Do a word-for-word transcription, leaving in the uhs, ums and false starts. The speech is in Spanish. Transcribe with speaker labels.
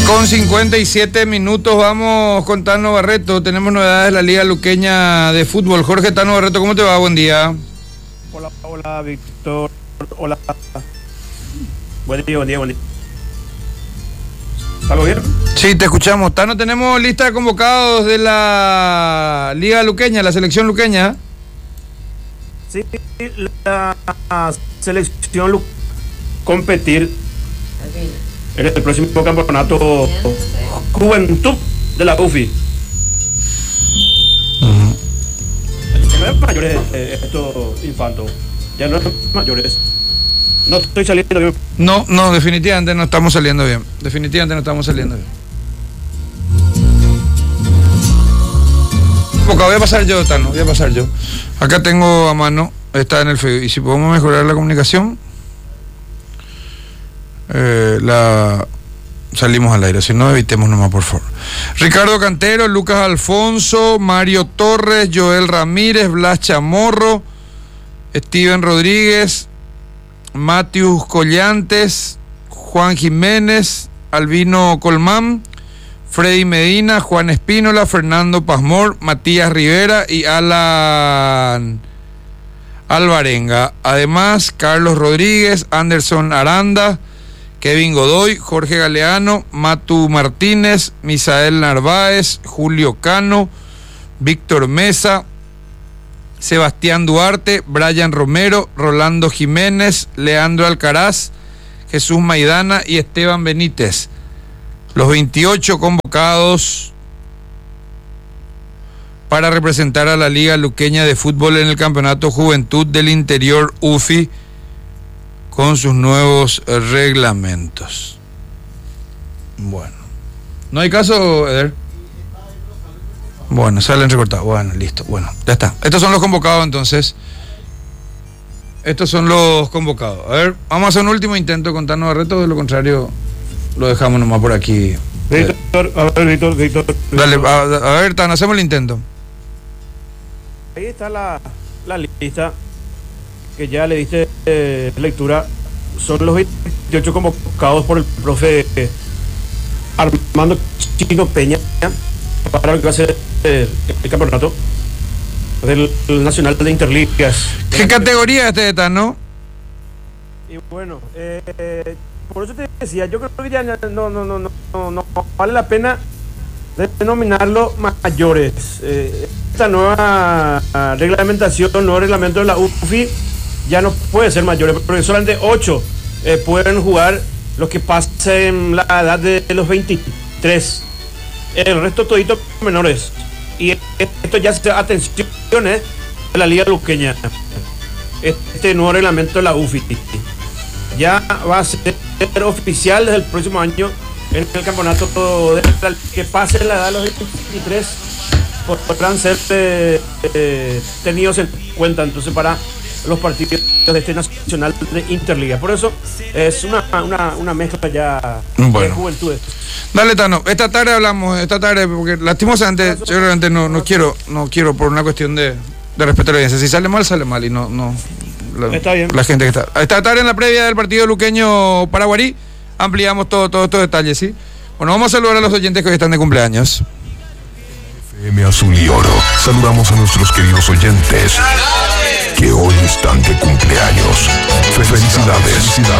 Speaker 1: Con cincuenta y siete minutos vamos con Tano Barreto. Tenemos novedades de la Liga Luqueña de Fútbol. Jorge Tano Barreto, ¿cómo te va? Buen día.
Speaker 2: Hola, hola, Víctor. Hola. Buen día, buen día, buen día. ¿Está bien?
Speaker 1: Sí, te escuchamos. Tano, tenemos lista de convocados de la Liga Luqueña, la selección luqueña.
Speaker 2: Sí, la selección lu- competir en el próximo campeonato Juventud de la U F I. Uh-huh. No es mayores eh, esto infanto, ya no es mayores. No estoy saliendo bien.
Speaker 1: No, no, definitivamente no estamos saliendo bien. Definitivamente no estamos saliendo bien. Boca, voy a pasar yo, Tano, voy a pasar yo. Acá tengo a mano, está en el Facebook. Y si podemos mejorar la comunicación, eh, la salimos al aire. Si no, evitemos nomás, por favor. Ricardo Cantero, Lucas Alfonso, Mario Torres, Joel Ramírez, Blas Chamorro, Steven Rodríguez, Matius Collantes, Juan Jiménez, Albino Colmán, Freddy Medina, Juan Espínola, Fernando Pasmor, Matías Rivera y Alan Alvarenga. Además, Carlos Rodríguez, Anderson Aranda, Kevin Godoy, Jorge Galeano, Matu Martínez, Misael Narváez, Julio Cano, Víctor Mesa, Sebastián Duarte, Brian Romero, Rolando Jiménez, Leandro Alcaraz, Jesús Maidana y Esteban Benítez. Los veintiocho convocados para representar a la Liga Luqueña de Fútbol en el Campeonato Juventud del Interior U F I con sus nuevos reglamentos. Bueno, ¿no hay caso, Eder? Bueno, salen recortados. Bueno, listo. Bueno, ya está. Estos son los convocados entonces. Estos son los convocados. A ver, vamos a hacer un último intento con Tano Barreto, de lo contrario lo dejamos nomás por aquí.
Speaker 2: Víctor, a ver, Víctor, Víctor.
Speaker 1: Dale, a, a ver, Tano, hacemos el intento.
Speaker 2: Ahí está la, la lista que ya le diste eh, lectura. Son los veintiocho convocados por el profe eh, Armando Chino Peña para lo que va a ser eh, el campeonato del Nacional de Interligas.
Speaker 1: ¿Qué categoría es este de Tano?
Speaker 2: Y bueno, eh, por eso te decía, yo creo que ya no, no, no, no, no, no vale la pena denominarlo mayores. Eh, esta nueva uh, reglamentación, nuevo reglamento de la U F I ya no puede ser mayores, porque solamente ocho eh, pueden jugar los que pasen la edad de los veintitrés. El resto todito menores. Y esto ya se atención eh, de la Liga Luqueña. Este nuevo reglamento de la U F I ya va a ser oficial desde el próximo año en el campeonato de la, que pase la edad de los veintitrés podrán ser eh, eh, tenidos en cuenta entonces para los partidos de este Nacional de Interliga. Por eso es una, una, una mezcla ya bueno. de juventudes.
Speaker 1: Dale, Tano, esta tarde hablamos, esta tarde, porque lastimosamente yo realmente no, no quiero, no quiero por una cuestión de, de respeto a la audiencia. Si sale mal, sale mal y no, no la,
Speaker 2: está bien.
Speaker 1: La gente que está. Esta tarde en la previa del partido luqueño Paraguarí ampliamos todos todo, estos detalles, ¿sí? Bueno, vamos a saludar a los oyentes que hoy están de cumpleaños.
Speaker 3: F M Azul y Oro. Saludamos a nuestros queridos oyentes que hoy están de cumpleaños. Felicidades. Felicidades.